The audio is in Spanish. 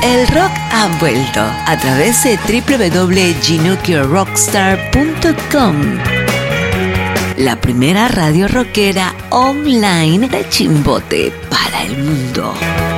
El rock ha vuelto a través de www.ginokyorrockstar.com, la primera radio rockera online de Chimbote para el mundo.